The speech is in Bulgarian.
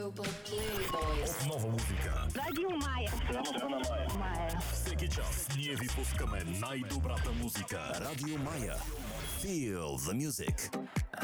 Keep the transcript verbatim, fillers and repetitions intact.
Global Playboys. Нова музика. Радио Мая. Мая. Всеки час ние ви пускаме най-добрата музика. Радио Мая. Feel the music.